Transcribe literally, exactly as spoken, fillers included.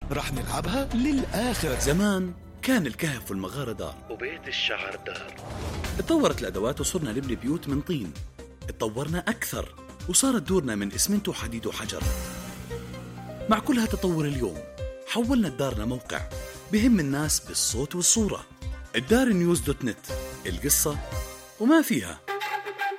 راح نلعبها للآخر. زمان كان الكهف والمغارة دار وبيت الشعر دار. اتطورت الأدوات وصرنا نبني بيوت من طين. اتطورنا أكثر وصارت دورنا من إسمنت وحديد وحجر. مع كل هالتطور اليوم حولنا الدار لموقع بهم الناس بالصوت والصورة. الدار نيوز دوت نت، القصة وما فيها.